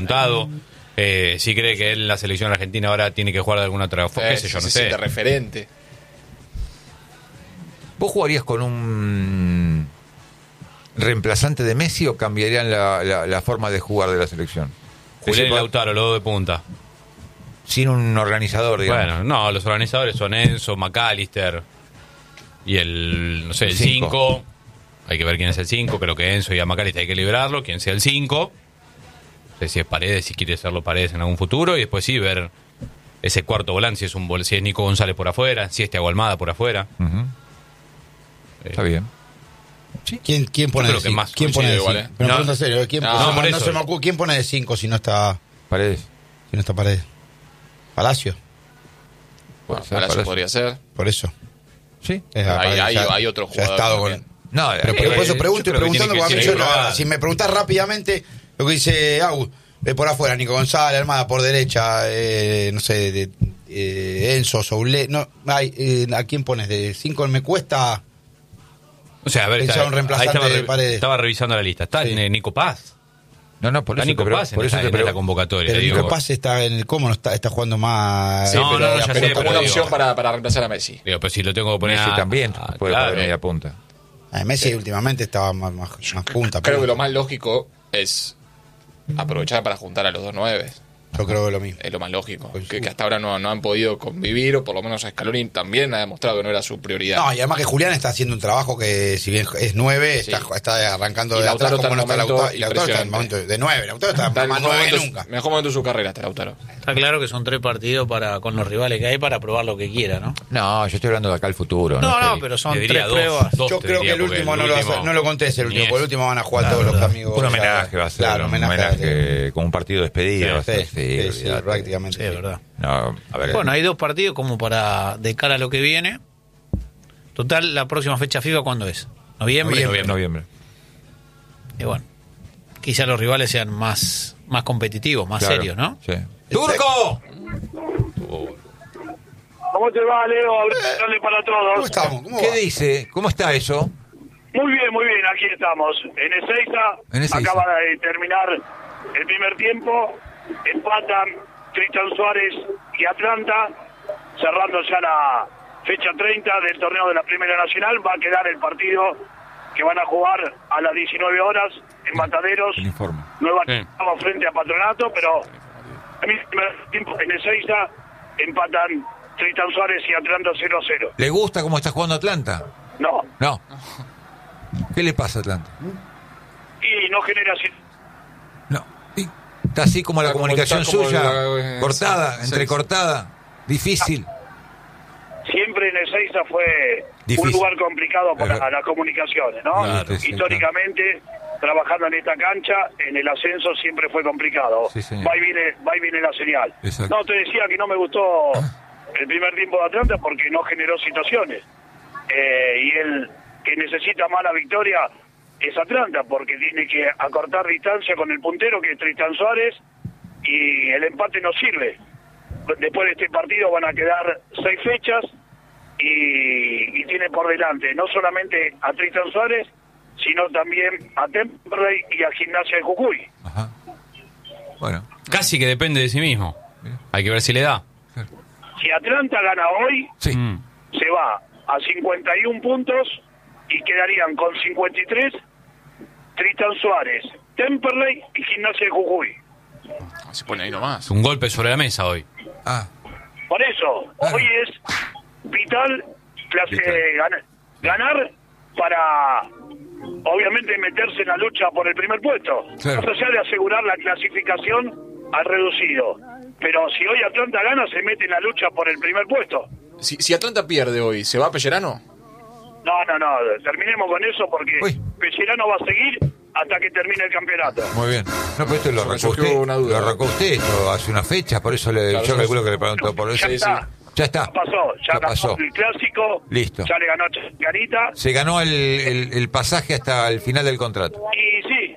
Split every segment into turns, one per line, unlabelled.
preguntado. Si cree que él en la selección argentina ahora tiene que jugar de alguna otra forma, qué sé yo, no sé.
De referente.
¿Vos jugarías con un reemplazante de Messi o cambiarían la forma de jugar de la selección?
Julián y Lautaro, los dos de punta.
Sin un organizador, digamos.
Bueno, no, los organizadores son Enzo, McAllister y el 5. Hay que ver quién es el 5. Creo que Enzo y a McAllister hay que liberarlo. Quién sea el 5. No sé si es Paredes, si quiere serlo Paredes en algún futuro. Y después sí, ver ese cuarto volante, si es Nico González por afuera, si es Thiago Almada por afuera.
Uh-huh. Está bien.
¿Sí? ¿Quién pone de 5? ¿Quién pone de 5? Pero no, pregunta serio, no se me ocurre. ¿Quién pone de 5 si no está
Paredes?
Si no está Paredes. Palacio.
Bueno, Palacio podría ser.
Por eso.
Sí.
Hay otro jugador.
Estado con... No, pero por eso preguntando, si me preguntás rápidamente lo que dice Agus, por afuera, Nico González, Almada por derecha, no sé, Enzo, Soule, no, ¿a quién pones? De 5 me cuesta.
O sea, a ver, estaba revisando la lista. Está Nico Paz.
No, por eso
Nico Paz por eso te la convocatoria.
Pero Nico Paz está en el cómo no está jugando más.
Sí, pero como una opción para reemplazar a Messi.
Digo, pues si lo tengo que poner
Messi también puede poner media punta.
Messi últimamente estaba más punta.
Creo que lo más lógico es aprovechar para juntar a los dos 9.
Yo creo que lo mismo.
Es lo más lógico. Que hasta ahora no han podido convivir, o por lo menos a Scaloni también ha demostrado que no era su prioridad.
No, y además que Julián está haciendo un trabajo que, si bien es 9, sí, está arrancando de atrás como no está Lautaro. Y Lautaro está en el momento de 9. Lautaro está más 9 que nunca.
Mejor momento de su carrera está Lautaro.
Está claro que son 3 partidos con los rivales que hay para probar lo que quiera, ¿no?
No, yo estoy hablando de acá al futuro.
No, pero son 3 pruebas.
Yo creo que el último no lo contés, el último, porque el último van a jugar todos los amigos.
Un homenaje va a ser. Claro, un homenaje con un partido de despedida.
Sí, prácticamente.
Sí, es verdad.
No, a ver,
bueno, hay 2 partidos como para de cara a lo que viene. Total, la próxima fecha FIFA, ¿cuándo es?
Noviembre.
Y bueno, quizá los rivales sean más competitivos, más serios, ¿no?
Sí.
¡Turco!
¿Cómo te va, Leo? Abrazo para todos.
¿Cómo estamos?
¿Qué dice? ¿Cómo está eso?
Muy bien, aquí estamos. En Ezeiza acaba de terminar el primer tiempo. Empatan Tristan Suárez y Atlanta, cerrando ya la fecha 30 del torneo de la Primera Nacional. Va a quedar el partido que van a jugar a las 19 horas en Mataderos, Nueva Chicago, frente a Patronato, pero a mí en Ezeiza empatan Tristan Suárez y Atlanta 0-0.
¿Le gusta cómo está jugando Atlanta?
No.
¿Qué le pasa a Atlanta?
Y no genera...
No. Está así como la comunicación suya, cortada, entrecortada, difícil.
Siempre en Ezeiza fue un lugar complicado para las comunicaciones, ¿no? Claro, históricamente, trabajando en esta cancha, en el ascenso siempre fue complicado.
Sí,
va y viene la señal.
Exacto.
No, te decía que no me gustó el primer tiempo de Atlanta porque no generó situaciones. Y el que necesita más la victoria es Atlanta, porque tiene que acortar distancia con el puntero, que es Tristan Suárez, y el empate no sirve. Después de este partido van a quedar 6 fechas y tiene por delante no solamente a Tristan Suárez, sino también a Temperley y a Gimnasia de Jujuy.
Ajá. Bueno.
Casi que depende de sí mismo. Hay que ver si le da.
Si Atlanta gana hoy,
sí,
se va a 51 puntos y quedarían con 53 Tristan Suárez, Temperley y Gimnasia de Jujuy.
Se pone ahí nomás.
Un golpe sobre la mesa hoy.
Por eso, hoy es vital ganar para, obviamente, meterse en la lucha por el primer puesto. Claro. Más allá de asegurar la clasificación al reducido. Pero si hoy Atlanta gana, se mete en la lucha por el primer puesto.
Si Atlanta pierde hoy, ¿se va a Pellerano?
No, terminemos con eso porque Pellerano va a seguir hasta que termine el campeonato.
Muy bien. No, pero esto lo arrancó usted esto hace una fecha, por eso yo calculo que le preguntó por eso. Ya está.
Ya pasó el clásico.
Listo.
Ya le ganó Garita.
Se ganó el pasaje hasta el final del contrato.
Y sí.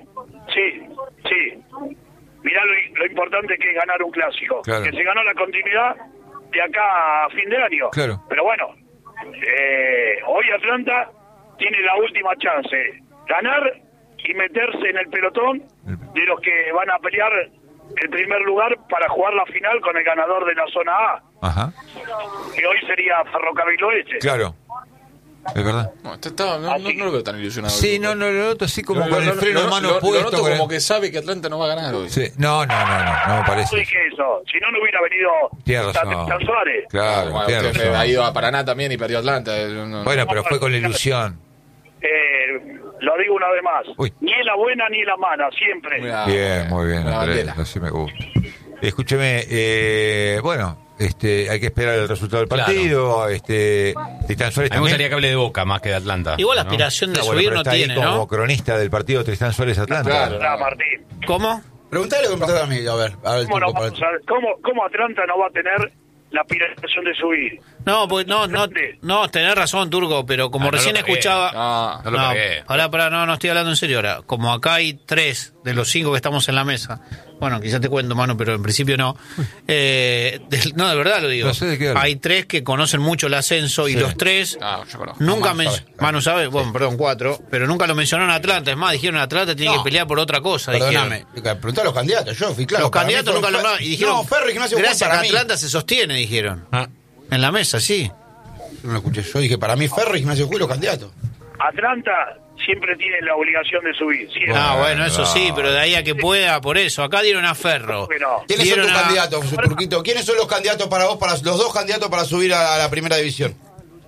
Mirá lo importante que es ganar un clásico.
Claro.
Que se ganó la continuidad de acá a fin de año.
Claro.
Pero bueno, hoy Atlanta tiene la última chance. Ganar y meterse en el pelotón de los que van a pelear el primer lugar para jugar la final con el ganador de la zona A.
Ajá.
Que hoy sería Ferrocarril Oeste.
Claro. Es verdad.
No lo veo tan ilusionado.
Sí, no, lo noto así como con el freno de mano puesto.
Lo noto como que sabe que Atlanta no va a ganar hoy.
Sí. No me parece.
No dije eso. Si no hubiera venido Tristan Suárez.
Claro,
bueno,
tiene razón.
ha ido a Paraná también y perdió Atlanta.
Bueno, pero fue con la ilusión.
Lo digo una vez más.
Uy.
Ni en la buena ni en la mala, siempre.
Bien, muy bien, Andrés. Así me gusta. Escúcheme, bueno... hay que esperar el resultado del partido.
Claro.
Tristan Suárez
a mí me gustaría que hable de Boca más que de Atlanta.
Igual la aspiración de subir no tiene, ¿no?
Como cronista del partido Tristan Suárez Atlanta.
Claro, Martín.
¿Cómo?
Preguntale lo que me a mí, a ver.
¿Cómo Atlanta no va a tener la aspiración de subir?
No, pues no, tenés razón, Turco, pero como recién escuchaba...
No lo cagué.
Pará, no estoy hablando en serio ahora. Como acá hay 3 de los 5 que estamos en la mesa, bueno, quizás te cuento, Manu, pero en principio no. No, de verdad lo digo.
No sé de qué hablo.
Hay 3 que conocen mucho el ascenso y los 3
yo conozco.
nunca Manu sabe, bueno, perdón, 4, pero nunca lo mencionaron a Atlanta. Es más, dijeron Atlanta tiene que pelear por otra cosa.
Perdóname, preguntá a los candidatos, yo fui claro.
Los candidatos nunca lo nombraron y dijeron,
no, Ferro y Gimnasia
gracias
para
a
mí.
Atlanta se sostiene, dijeron. En la mesa, sí.
No lo escuché, yo dije, para mí Ferro y Gimnasia Jujuy los candidatos.
Atlanta siempre tiene la obligación de subir. Siempre.
Bueno, eso sí, pero de ahí a que pueda, por eso. Acá dieron a Ferro.
¿Quiénes son tus candidatos, Turquito? ¿Quiénes son los candidatos para vos, los 2 candidatos para subir a la primera división?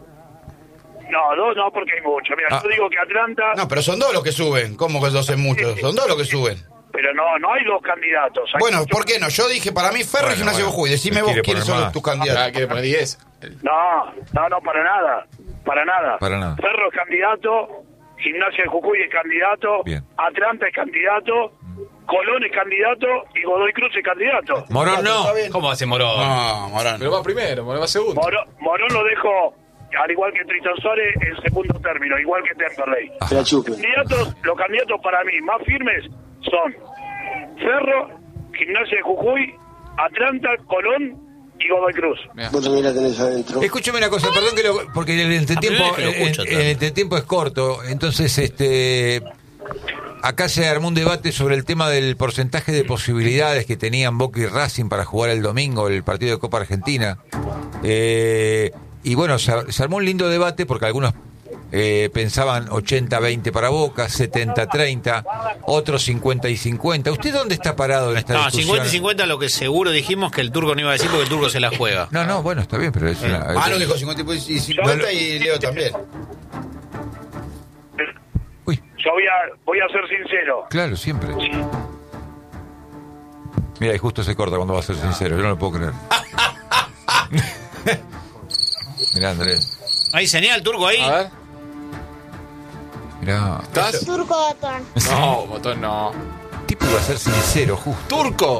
No, porque hay muchos. Mira, yo digo que Atlanta...
No, pero son 2 los que suben. ¿Cómo que 2 es muchos? Son 2 los que suben.
Pero no hay 2 candidatos.
Bueno, ¿por qué no? Yo dije, para mí Ferro y Gimnasia Jujuy. Decime vos quiénes son tus candidatos.
¿Quiere poner 10?
No, para nada. Para nada. Ferro es candidato, Gimnasia de Jujuy es candidato,
bien.
Atlanta es candidato, Colón es candidato y Godoy Cruz es candidato.
Morón no. ¿Cómo hace Morón?
No, Morón.
Pero va primero, Morón va segundo.
Morón lo dejo, al igual que Tristan Suárez, en segundo término, igual que Temperley. Los candidatos para mí más firmes son Ferro, Gimnasia de Jujuy, Atlanta, Colón y Godoy Cruz.
Vos también la tenés adentro.
Escúchame una cosa, perdón porque el entretiempo es corto, entonces acá se armó un debate sobre el tema del porcentaje de posibilidades que tenían Boca y Racing para jugar el domingo el partido de Copa Argentina. Y bueno, se armó un lindo debate porque algunos pensaban 80-20 para Boca, 70-30, otros 50-50. ¿Usted dónde está parado en esta discusión?
50-50 lo que seguro dijimos que el Turco no iba a decir porque el Turco se la juega.
No, bueno, está bien, pero es una...
Manu dijo 50 y Leo también.
Uy.
Yo voy a ser sincero.
Claro, siempre. Mira, y justo se corta cuando va a ser sincero, yo no lo puedo creer. Mirá, Andrés.
¿Hay señal, Turco, ahí?
A ver.
Mirá.
¿Estás?
Turco Botón.
No, Botón no.
Tipo iba a ser sincero, justo.
¡Turco!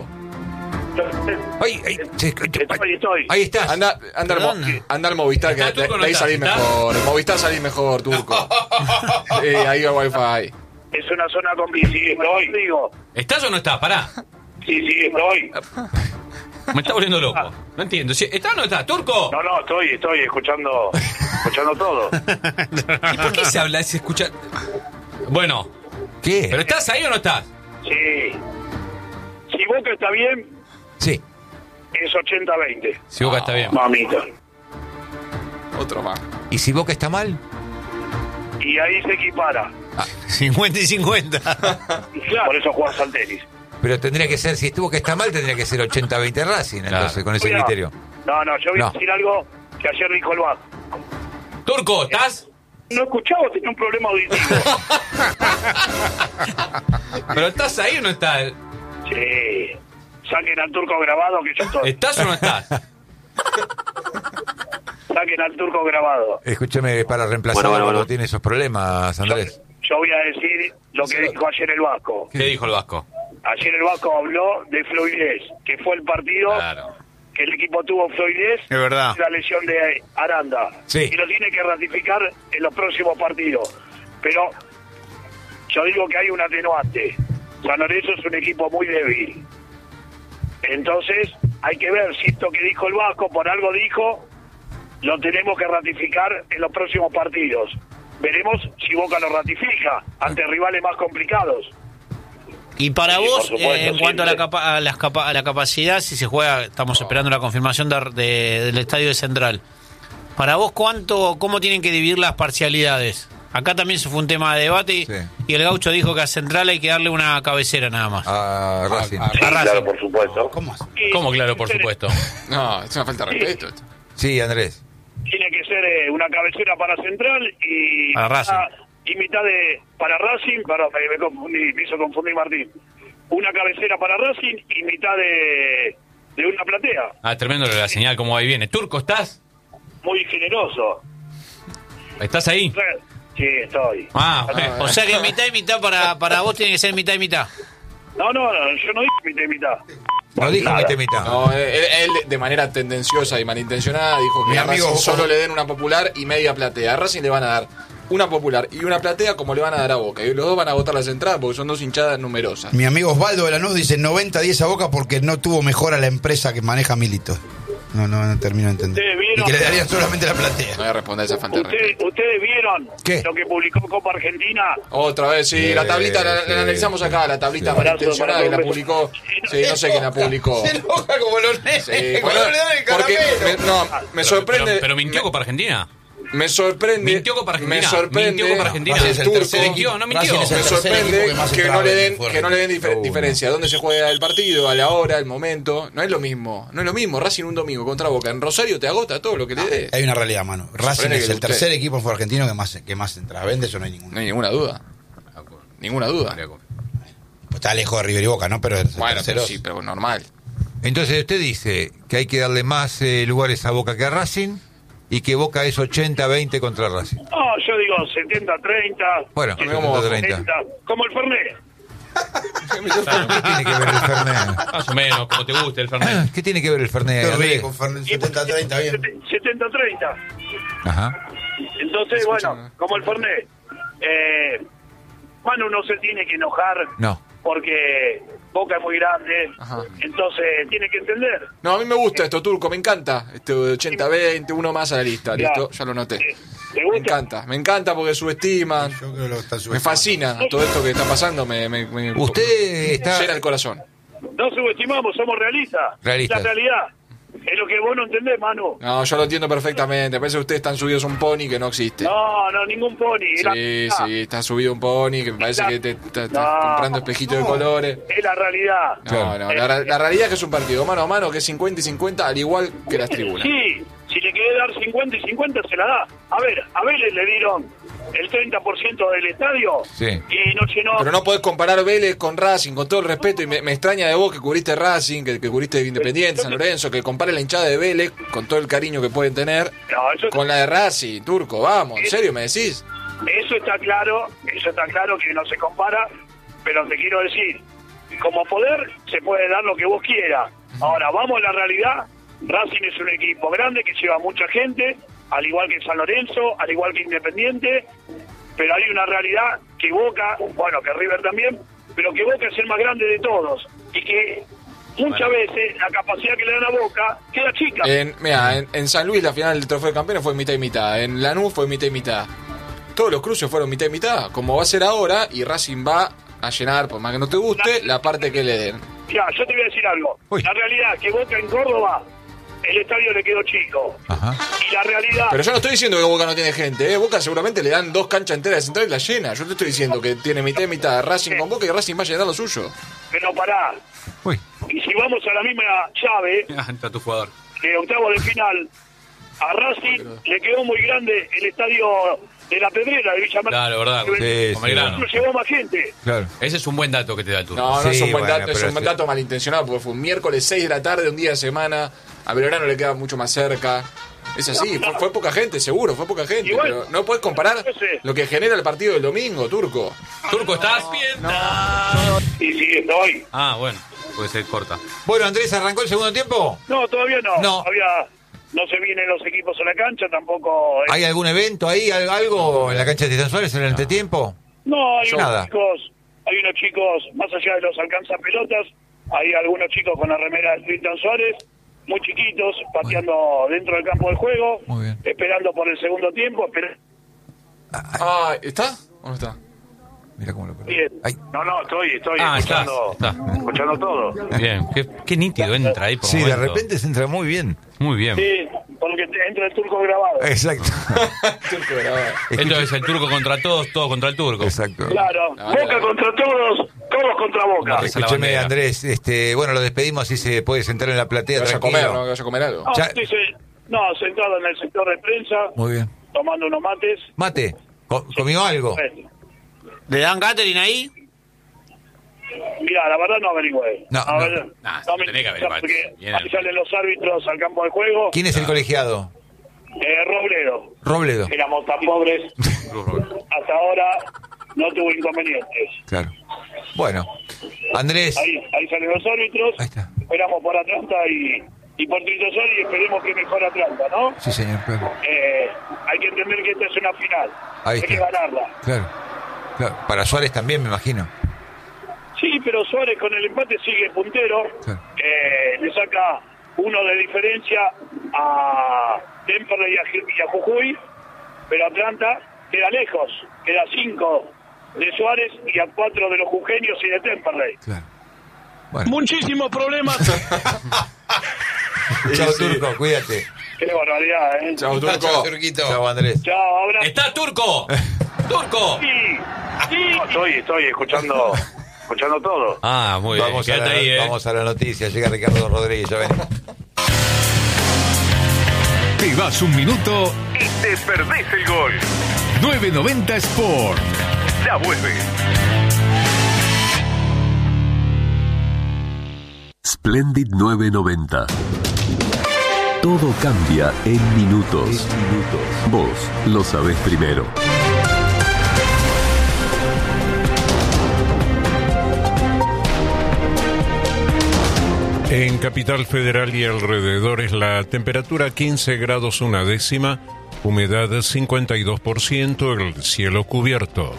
Ahí estás.
Anda al Movistar, que de ahí salís mejor. En Movistar salís mejor, Turco. Ahí hay wifi.
Es una zona con bici, estoy, digo.
¿Estás o no estás? Pará.
Sí, estoy.
Me está volviendo loco. No entiendo. ¿Estás o no estás, Turco?
No, estoy escuchando todo.
¿Y por qué se habla? Se escucha. Bueno.
¿Qué?
¿Pero estás ahí o no estás?
Sí. Si Boca está bien,
sí.
Es 80-20.
Si Boca está bien.
Mamita.
Otro más.
¿Y si Boca está mal?
Y ahí se equipara.
50 y 50.
Claro. Por eso jugás al tenis.
Pero tendría que ser, si Boca está mal, tendría que ser 80-20 Racing, entonces, con ese criterio.
No, yo voy a decir algo que ayer dijo el Vasco.
Turco, ¿estás?
No escuchaba, tenía un problema auditivo.
¿Pero estás ahí o no estás?
Sí. Saquen al Turco grabado que yo estoy.
¿Estás o no estás?
Saquen al Turco grabado.
Escúchame, para reemplazar cuando tiene esos problemas, Andrés.
Yo voy a decir lo que dijo ayer el Vasco.
¿Qué dijo el Vasco?
Ayer el Vasco habló de fluidez, que fue el partido que el equipo tuvo fluidez.
Es verdad.
La lesión de Aranda.
Sí.
Y lo tiene que ratificar en los próximos partidos. Pero yo digo que hay un atenuante. San Lorenzo es un equipo muy débil. Entonces hay que ver si esto que dijo el Vasco, por algo dijo, lo tenemos que ratificar en los próximos partidos. Veremos si Boca lo ratifica ante rivales más complicados.
Y para vos, en cuanto a la capacidad, si se juega, estamos esperando la confirmación del estadio de Central. Para vos, ¿cómo tienen que dividir las parcialidades? Acá también se fue un tema de debate y el Gaucho dijo que a Central hay que darle una cabecera nada más.
A Racing.
Sí, claro, por supuesto.
¿Cómo claro, por supuesto?
No, es una falta de respeto.
Sí, Andrés.
Tiene que ser una cabecera para Central y
para Racing.
Y mitad para Racing, perdón, me hizo confundir Martín. Una cabecera para Racing y mitad de una platea.
Tremendo la señal, cómo va y viene. Turco, ¿estás?
Muy generoso.
¿Estás ahí?
Sí, estoy.
O sea que mitad y mitad para vos tiene que ser mitad y mitad.
No, yo no dije mitad y mitad.
No dijo mitad y mitad.
No, él de manera tendenciosa y malintencionada dijo que a Racing solo le den una popular y media platea. A Racing le van a dar una popular y una platea como le van a dar a Boca. Y los dos van a votar las entradas porque son dos hinchadas numerosas.
Mi amigo Osvaldo de Lanús dice 90-10 a Boca porque no tuvo mejor a la empresa que maneja Milito. No termino de entender. Y que le darían solamente la platea.
No voy a responder esa fantasía.
¿Ustedes vieron
¿qué?
Lo que publicó Copa Argentina?
Otra vez, sí, la tablita la analizamos acá, la tablita malintencionada que la publicó. Sí, no sé quién la publicó.
Se enoja como los nenes.
Sí,
cuando le dan el caramelo.
Me sorprende.
Pero mintió Copa Argentina.
Me sorprende.
Mintió Copa Argentina.
Me sorprende.
Mintió Copa Argentina.
El turco
mintió, no mintió.
Me sorprende que no le den diferencia. ¿Dónde se juega el partido? A la hora, el momento. No es lo mismo. No es lo mismo. Racing un domingo contra Boca. En Rosario te agota todo lo que le dé.
Hay una realidad, mano. Racing es el tercer equipo en fútbol argentino que más entradas vende. Eso no hay ninguna.
No hay ninguna duda. Ninguna duda.
Pues está lejos de River y Boca, ¿no? Pero
bueno, sí, pero normal.
Entonces usted dice que hay que darle más lugares a Boca que a Racing y que Boca es 80-20 contra Racing.
No, yo digo 70-30.
Bueno,
70-30. Como el Fernet.
¿Qué tiene que ver el Fernet?
Más o menos, como te guste el Fernet.
¿Qué tiene que ver el Fernet?
70-30, bien.
70-30.
Ajá.
Entonces, bueno, como el Fernet. Manu no se tiene que enojar.
No.
Porque Boca es muy grande. Ajá. Entonces tiene que entender.
No, a mí me gusta esto, Turco, me encanta. Este 80-20, uno más a la lista. Listo, ya lo noté. Me encanta porque subestiman.
Yo creo que lo está
me fascina todo esto que está pasando.
Usted está...
llena el corazón.
No subestimamos, somos realistas. La realidad. Es lo que vos no entendés, Manu.
No, yo lo entiendo perfectamente. Parece que ustedes están subidos a un pony que no existe.
No, ningún pony.
Sí, está subido un pony que me parece que te estás comprando espejitos de colores.
Es la realidad.
No, la realidad es que es un partido mano a mano que es 50 y 50, al igual que las tribunas.
Sí, si le quiere dar 50 y 50 se la da. A Vélez le dieron el 30% del estadio y no llenó.
Pero no podés comparar Vélez con Racing, con todo el respeto, y me extraña de vos que cubriste Racing, que cubriste Independiente, San Lorenzo, que compare la hinchada de Vélez, con todo el cariño que pueden tener, con la de Racing, Turco, vamos, ¿en serio me decís?
Eso está claro que no se compara, pero te quiero decir, como poder se puede dar lo que vos quieras. Ahora, vamos a la realidad, Racing es un equipo grande que lleva mucha gente, al igual que San Lorenzo, al igual que Independiente, pero hay una realidad que Boca, bueno, que River también, pero que Boca es el más grande de todos, y que muchas veces la capacidad que le dan a Boca queda chica.
En San Luis la final del Trofeo de Campeones fue mitad y mitad, en Lanús fue mitad y mitad, todos los cruces fueron mitad y mitad, como va a ser ahora, y Racing va a llenar, por más que no te guste, la parte que le den.
Ya, yo te voy a decir algo. La realidad es que Boca en Córdoba, el estadio le quedó chico. Ajá. Y la realidad...
Pero yo no estoy diciendo que Boca no tiene gente, Boca seguramente le dan 2 canchas enteras de Central y la llena. Yo te estoy diciendo que tiene mitad y mitad Racing con Boca y Racing va a llenar lo suyo.
Pero pará.
Uy.
Y si vamos a la misma llave...
Entra tu jugador.
De octavo de final, a Racing le quedó muy grande el estadio de La Pedrera, de Villa María.
Claro, verdad.
No llevó más gente.
Claro. Ese es un buen dato que te da el turno.
No es un buen dato, es un buen dato malintencionado, porque fue un miércoles 6 de la tarde, un día de semana. A Belgrano le queda mucho más cerca. Es así, fue poca gente, seguro, fue poca gente. Igual, pero no podés comparar lo que genera el partido del domingo, Turco.
Turco, ¿estás?
Sí, estoy.
Bueno, puede ser corta.
Bueno, Andrés, ¿arrancó el segundo tiempo?
No, todavía no. Todavía no se vienen los equipos a la cancha, tampoco...
¿Hay algún evento ahí, algo en la cancha de Titán Suárez en el entretiempo?
No, hay unos chicos, más allá de los alcanzapelotas, hay algunos chicos con la remera de Titán Suárez, muy chiquitos, pateando dentro del campo del juego, esperando por el segundo tiempo.
¿Está o no está?
Mira cómo lo perdí.
No, estoy escuchando todo.
Bien, qué nítido entra ahí por
Sí,
momento.
de repente se entra muy bien.
Muy bien.
Sí, porque entra el turco grabado.
Exacto.
Esto es el turco contra todos, todos contra el turco.
Exacto.
Claro, Boca contra todos, todos contra Boca.
Escúcheme, Andrés, bueno, lo despedimos, así se puede sentar en la platea.
¿Vas a comer, no? ¿Vas a comer algo?
Sentado en el sector de prensa.
Muy bien.
Tomando unos mates.
¿Mate? ¿Comió algo?
¿Le dan catering ahí?
Mira, la verdad no averigüé.
No
tenés que averiguar.
Porque ahí salen los árbitros al campo de juego.
¿Quién es el colegiado?
Robledo. Éramos tan pobres. Hasta ahora no tuvo inconvenientes.
Claro. Bueno, Andrés.
Ahí salen los árbitros.
Ahí está.
Esperamos por Atlanta y por Tito Sol y esperemos que mejore Atlanta, ¿no?
Sí, señor, claro.
Hay que entender que esta es una final.
Hay
que ganarla.
Claro. Para Suárez también, me imagino.
Sí, pero Suárez con el empate sigue puntero. Claro. Le saca 1 de diferencia a Temperley y a Jujuy, pero Atlanta queda lejos. Queda 5 de Suárez y a 4 de los jujeños y de Temperley.
Claro. Bueno.
Muchísimos problemas.
Chao, Turco, cuídate.
Qué barbaridad, ¿eh?
Chao, Turco.
Chao, Turquito.
Chao, Andrés.
Chao, abrazo.
¡Está Turco! ¡Turco!
Sí. Estoy escuchando todo.
Ah, muy bien.
Vamos a la noticia. Llega Ricardo Rodríguez, ya venimos.
Te vas un minuto y te perdés el gol. 990 Sport. Ya vuelve.
Splendid 990. Todo cambia en minutos. Vos lo sabés primero.
En Capital Federal y alrededores la temperatura 15 grados 1 décima, humedad 52%, el cielo cubierto.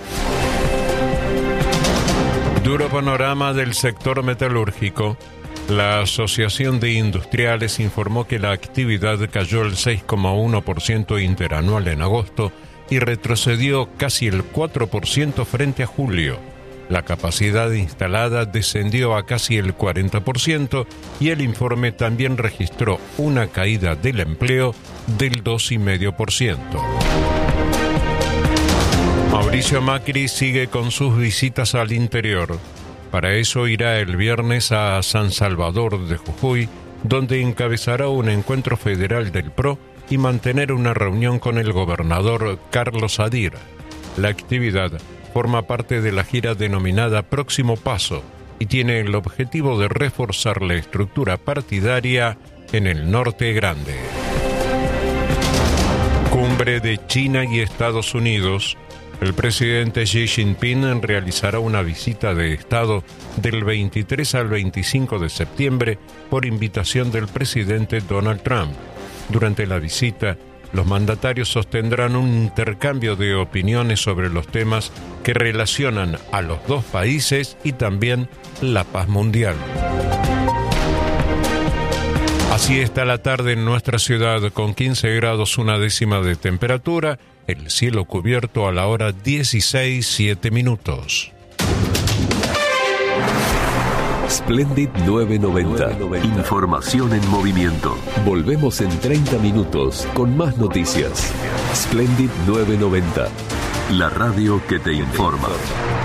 Duro panorama del sector metalúrgico. La Asociación de Industriales informó que la actividad cayó el 6,1% interanual en agosto y retrocedió casi el 4% frente a julio. La capacidad instalada descendió a casi el 40% y el informe también registró una caída del empleo del 2,5%. Mauricio Macri sigue con sus visitas al interior. Para eso irá el viernes a San Salvador de Jujuy, donde encabezará un encuentro federal del PRO y mantener una reunión con el gobernador Carlos Adir. La actividad forma parte de la gira denominada Próximo Paso y tiene el objetivo de reforzar la estructura partidaria en el Norte Grande. Cumbre de China y Estados Unidos. El presidente Xi Jinping realizará una visita de Estado del 23 al 25 de septiembre por invitación del presidente Donald Trump. Durante la visita, los mandatarios sostendrán un intercambio de opiniones sobre los temas que relacionan a los dos países y también la paz mundial. Así está la tarde en nuestra ciudad con 15 grados 1 décima de temperatura, el cielo cubierto a la hora 16:07 minutos.
Splendid 990. Información en movimiento. Volvemos en 30 minutos con más noticias. Splendid 990. La radio que te informa.